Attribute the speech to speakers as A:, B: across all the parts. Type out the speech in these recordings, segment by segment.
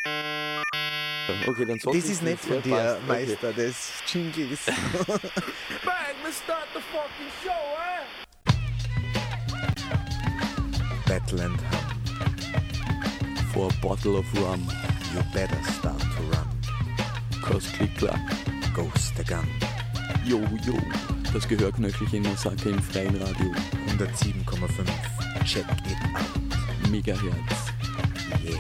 A: Okay, dann
B: Das ist nicht von dir,
A: passt.
B: Meister, des Jingles.
A: Bang, let's start the fucking show, eh?
B: Battleland Hum.
A: For a bottle of rum,
B: You better start to run.
A: cause click clack.
B: Goes the gun.
A: Yo, yo, das Gehörknöchelchen Massaker im freien Radio.
B: 107,5. Check it out.
A: Megahertz.
B: Yeah.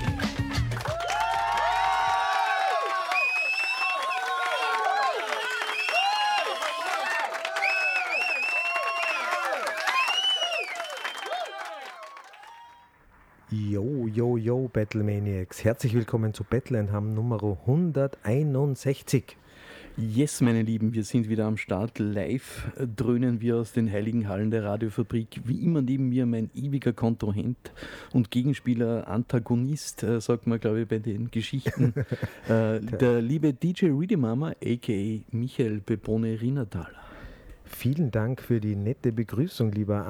B: Yo, Battlemaniacs. Herzlich willkommen zu Battleland Hum Nummer 161.
A: Yes, meine Lieben, wir sind wieder am Start. Live dröhnen wir aus den heiligen Hallen der Radiofabrik. Wie immer neben mir mein ewiger Kontrahent und Gegenspieler, Antagonist, sagt man, glaube ich, bei den Geschichten. Der liebe DJ Reedy Mama, a.k.a. Michael Bebone Rinnertaler.
B: Vielen Dank für die nette Begrüßung, lieber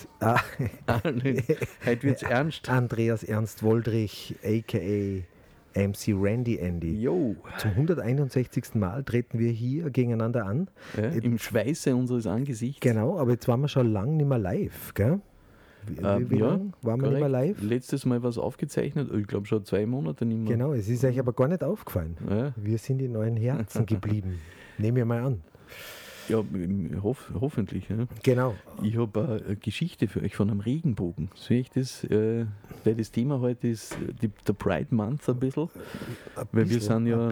A: Heute wird's ernst.
B: Andreas Ernst Woldrich, a.k.a. MC Randy Andy.
A: Jo,
B: Zum 161. Mal treten wir hier gegeneinander an.
A: im Schweiße unseres Angesichts.
B: Genau, aber jetzt waren wir schon lange nicht mehr live, gell? Wie
A: Ja,
B: lang waren wir nicht mehr live?
A: Letztes Mal was aufgezeichnet, ich glaube schon 2 Monate nicht mehr.
B: Genau, es ist euch aber gar nicht aufgefallen.
A: Ja.
B: Wir sind in euren Herzen geblieben. Nehmen wir mal an.
A: Ja, hoffentlich. Ja.
B: Genau.
A: Ich habe eine Geschichte für euch von einem Regenbogen. Soll ich das, weil das Thema heute ist der Pride Month ein bisschen. Weil wir sind ja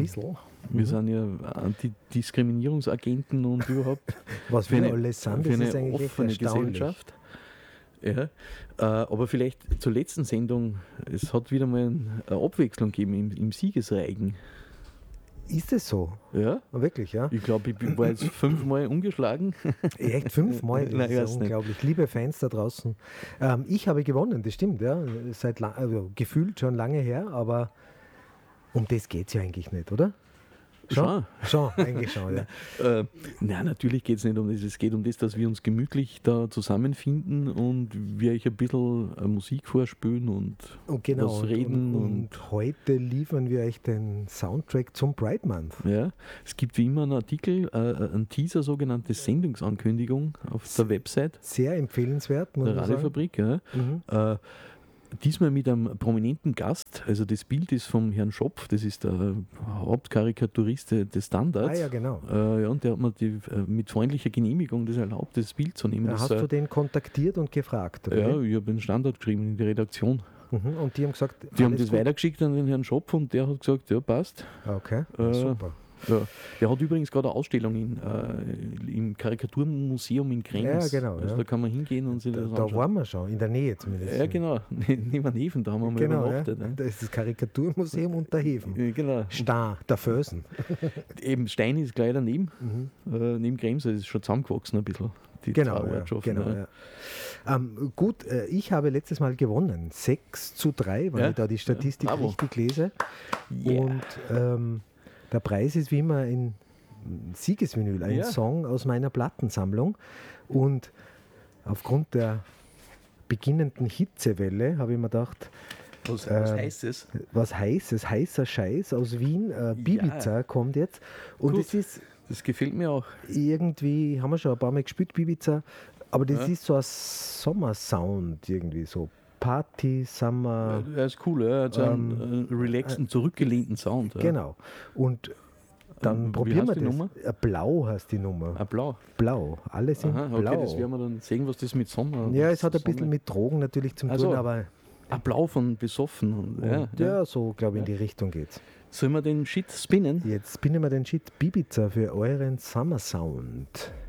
A: Antidiskriminierungsagenten und überhaupt
B: Was
A: für
B: wir
A: eine,
B: alles sind,
A: für
B: das
A: eine
B: ist eigentlich echt
A: offene
B: erstaunlich.
A: Gesellschaft. Ja, aber vielleicht zur letzten Sendung, es hat wieder mal eine Abwechslung gegeben im Siegesreigen.
B: Ist es so?
A: Ja,
B: Wirklich, ja?
A: ich glaube, ich war jetzt 5-mal ungeschlagen.
B: Echt 5-mal? Das
A: Nein, ich
B: ist
A: weiß
B: ja
A: nicht.
B: unglaublich. Liebe Fans da draußen. Ich habe gewonnen, das stimmt, ja. Also gefühlt schon lange her, aber um das geht es ja eigentlich nicht, oder?
A: Schon.
B: Schon, eigentlich schon, ja.
A: Nein, natürlich geht es nicht um das. Es geht um das, dass wir uns gemütlich da zusammenfinden und wir euch ein bisschen Musik vorspielen und
B: Genau,
A: was reden.
B: und heute liefern wir euch den Soundtrack zum Pride Month.
A: Ja, es gibt wie immer einen Artikel, einen Teaser, sogenannte Sendungsankündigung auf der Website
B: Sehr empfehlenswert, muss
A: der
B: man sagen.
A: Radiofabrik. Ja. Diesmal mit einem prominenten Gast. Also das Bild ist vom Herrn Schopf, das ist der Hauptkarikaturist des Standards.
B: Ah ja, genau.
A: Ja, und der hat mir mit freundlicher Genehmigung das erlaubt, das Bild zu nehmen. Das,
B: Hast du den kontaktiert und gefragt? Oder?
A: ja, ich habe einen Standard geschrieben in die Redaktion.
B: Und die haben gesagt,
A: Die haben
B: alles
A: das
B: gut?
A: weitergeschickt an den Herrn Schopf und der hat gesagt, ja, passt.
B: Okay,
A: Äh,
B: super.
A: Ja. Der hat übrigens gerade eine Ausstellung im Karikaturmuseum in Krems.
B: Ja, genau,
A: Also
B: ja.
A: da kann man hingehen und sich das
B: Da
A: anschauen.
B: waren wir schon, in der Nähe zumindest.
A: Ja, genau. Neben Neven, da haben wir mal
B: Genau, ja.
A: übernachtet. Ne?
B: Da ist das Karikaturmuseum unter Heven.
A: Genau.
B: Star, der Fösen.
A: Eben Stein ist gleich daneben. Neben Krems, also ist schon zusammengewachsen ein bisschen. Die
B: Genau,
A: zwei
B: ja,
A: Ortschaften,
B: genau,
A: ja.
B: ja. Gut, ich habe letztes Mal gewonnen. 6:3, wenn
A: Ja,
B: ich da die Statistik
A: ja, bravo.
B: richtig lese.
A: Yeah.
B: Und der Preis ist wie immer ein Siegesvinyl, ein
A: Ja.
B: Song aus meiner Plattensammlung. Und aufgrund der beginnenden Hitzewelle habe ich mir gedacht,
A: Was heißt es?
B: was Heißes, heißer Scheiß aus Wien, Bibiza kommt jetzt. Und
A: Gut.
B: es ist
A: Das gefällt mir auch.
B: irgendwie, haben wir schon ein paar Mal gespielt, Bibiza, aber das
A: Ja.
B: ist so ein Sommersound irgendwie, so Party, Summer,
A: Er ist cool, er hat so einen relaxten, zurückgelehnten Sound. Ja.
B: genau. Und dann
A: Wie
B: probieren
A: heißt
B: wir
A: die
B: das.
A: Nummer?
B: Blau heißt die Nummer.
A: Ah, blau.
B: Blau, alle sind
A: Aha, okay,
B: blau.
A: das werden wir dann sehen, was das mit Sommer
B: Ja, es hat ein
A: Sonne-
B: bisschen mit Drogen natürlich zu
A: Ach
B: tun,
A: so.
B: aber
A: Ah, blau von besoffen. Und,
B: ja, so glaube ich in die Richtung geht's.
A: Sollen wir den Shit spinnen?
B: Jetzt spinnen wir den Shit Bibiza für euren Summer Sound.